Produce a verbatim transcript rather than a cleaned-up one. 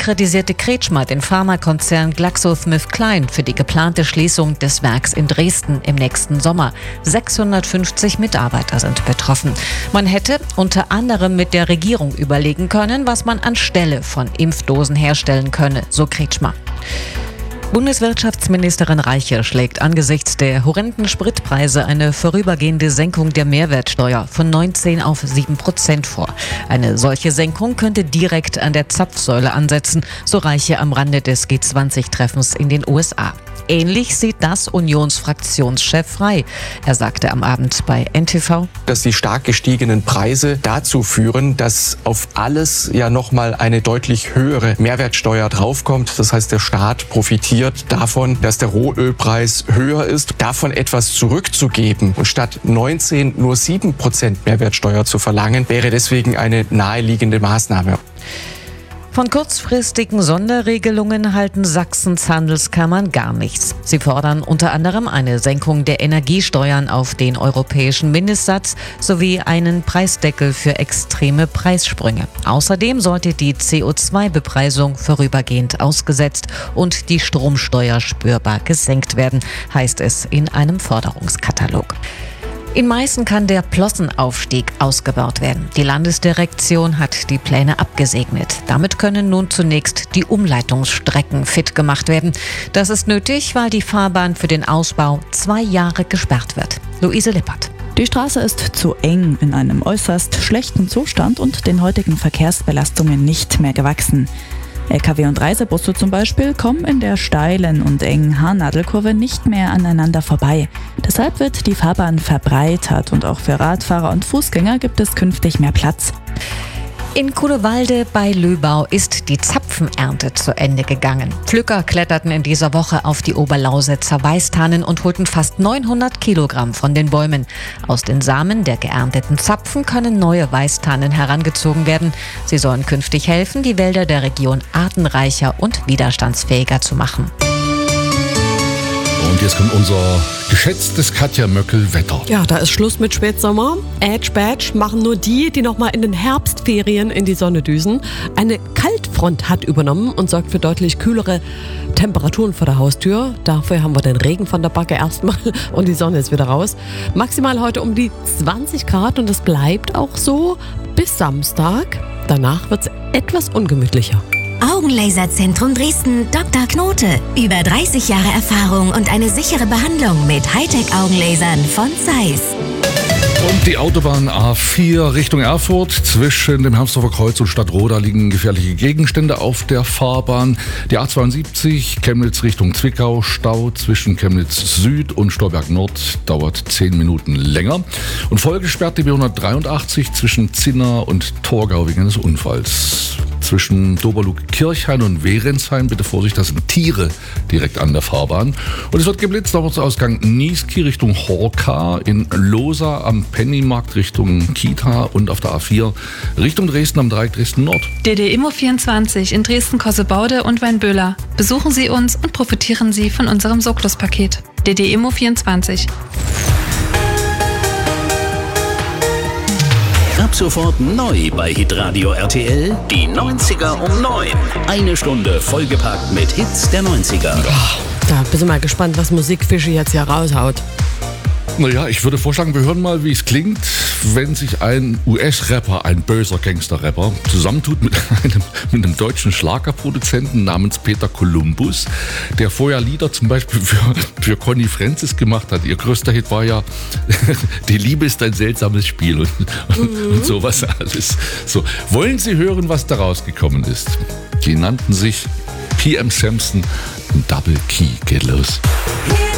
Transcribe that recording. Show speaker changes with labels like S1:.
S1: kritisierte Kretschmer den Pharmakonzern GlaxoSmithKline für die geplante Schließung des Werks in Dresden im nächsten Sommer. sechshundertfünfzig Mitarbeiter sind betroffen. Man hätte unter anderem mit der Regierung überlegen können, was man anstelle von Impfdosen herstellen könne, so Kretschmer. Bundeswirtschaftsministerin Reiche schlägt angesichts der horrenden Spritpreise eine vorübergehende Senkung der Mehrwertsteuer von neunzehn auf sieben Prozent vor. Eine solche Senkung könnte direkt an der Zapfsäule ansetzen, so Reiche am Rande des G zwanzig Treffens in den U S A. Ähnlich sieht das Unionsfraktionschef Frey. Er sagte am Abend bei N T V,
S2: dass die stark gestiegenen Preise dazu führen, dass auf alles ja nochmal eine deutlich höhere Mehrwertsteuer draufkommt. Das heißt, der Staat profitiert davon, dass der Rohölpreis höher ist. Davon etwas zurückzugeben und statt neunzehn nur sieben Prozent Mehrwertsteuer zu verlangen, wäre deswegen eine naheliegende Maßnahme.
S1: Von kurzfristigen Sonderregelungen halten Sachsens Handelskammern gar nichts. Sie fordern unter anderem eine Senkung der Energiesteuern auf den europäischen Mindestsatz sowie einen Preisdeckel für extreme Preissprünge. Außerdem sollte die C O zwei Bepreisung vorübergehend ausgesetzt und die Stromsteuer spürbar gesenkt werden, heißt es in einem Forderungskatalog. In Meißen kann der Plossenaufstieg ausgebaut werden. Die Landesdirektion hat die Pläne abgesegnet. Damit können nun zunächst die Umleitungsstrecken fit gemacht werden. Das ist nötig, weil die Fahrbahn für den Ausbau zwei Jahre gesperrt wird. Luise Lippert.
S3: Die Straße ist zu eng, in einem äußerst schlechten Zustand und den heutigen Verkehrsbelastungen nicht mehr gewachsen. L K W und Reisebusse zum Beispiel kommen in der steilen und engen Haarnadelkurve nicht mehr aneinander vorbei. Deshalb wird die Fahrbahn verbreitert und auch für Radfahrer und Fußgänger gibt es künftig mehr Platz.
S1: In Cudewalde bei Löbau ist die Zapfenernte zu Ende gegangen. Pflücker kletterten in dieser Woche auf die Oberlausitzer Weißtannen und holten fast neunhundert Kilogramm von den Bäumen. Aus den Samen der geernteten Zapfen können neue Weißtannen herangezogen werden. Sie sollen künftig helfen, die Wälder der Region artenreicher und widerstandsfähiger zu machen.
S4: Und jetzt kommt unser geschätztes Katja Möckel-Wetter.
S5: Ja, da ist Schluss mit Spätsommer. Edge Badge machen nur die, die nochmal in den Herbstferien in die Sonne düsen. Eine Kaltfront hat übernommen und sorgt für deutlich kühlere Temperaturen vor der Haustür. Dafür haben wir den Regen von der Backe erstmal und die Sonne ist wieder raus. Maximal heute um die zwanzig Grad und es bleibt auch so bis Samstag. Danach wird es etwas ungemütlicher.
S6: Augenlaserzentrum Dresden, Doktor Knote. Über dreißig Jahre Erfahrung und eine sichere Behandlung mit Hightech-Augenlasern von Zeiss.
S4: Und die Autobahn A vier Richtung Erfurt. Zwischen dem Hermsdorfer Kreuz und Stadtroda liegen gefährliche Gegenstände auf der Fahrbahn. Die A zweiundsiebzig Chemnitz Richtung Zwickau. Stau zwischen Chemnitz Süd und Storberg Nord dauert zehn Minuten länger. Und vollgesperrt die B hundertdreiundachtzig zwischen Zinna und Torgau wegen eines Unfalls. Zwischen Doberlug-Kirchhain und Werensheim, bitte Vorsicht, das sind Tiere direkt an der Fahrbahn. Und es wird geblitzt auf dem Ausgang Niesky Richtung Horka, in Losa am Pennymarkt Richtung Kita und auf der A vier Richtung Dresden am Dreieck Dresden Nord.
S7: D D Immo vierundzwanzig in Dresden-Kossebaude und Weinböhler. Besuchen Sie uns und profitieren Sie von unserem Socklus-Paket. D D Immo vierundzwanzig.
S8: Ab sofort neu bei Hitradio R T L, die neunziger um neun. Eine Stunde vollgepackt mit Hits der neunziger.
S5: Da bin ich mal gespannt, was Musikfische jetzt hier raushaut.
S4: Naja, ich würde vorschlagen, wir hören mal, wie es klingt, wenn sich ein U S-Rapper, ein böser Gangster-Rapper, zusammentut mit einem, mit einem deutschen Schlagerproduzenten namens Peter Columbus, der vorher Lieder zum Beispiel für, für Conny Francis gemacht hat. Ihr größter Hit war ja Die Liebe ist ein seltsames Spiel und, und, mhm. und sowas alles. So, wollen Sie hören, was da rausgekommen ist? Die nannten sich P M Samson und Double Key. Geht los.